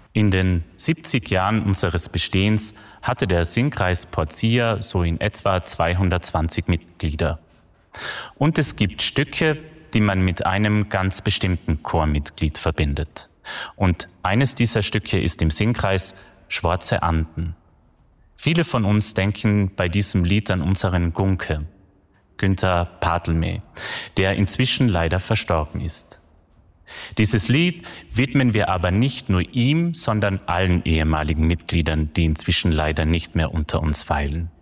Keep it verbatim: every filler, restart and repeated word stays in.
In den siebzig Jahren unseres Bestehens hatte der Singkreis Porzia so in etwa zweihundertzwanzig Mitglieder. Und es gibt Stücke, die man mit einem ganz bestimmten Chormitglied verbindet. Und eines dieser Stücke ist im Singkreis Schwarze Anden. Viele von uns denken bei diesem Lied an unseren Gunke, Günther Padelmeh, der inzwischen leider verstorben ist. Dieses Lied widmen wir aber nicht nur ihm, sondern allen ehemaligen Mitgliedern, die inzwischen leider nicht mehr unter uns weilen.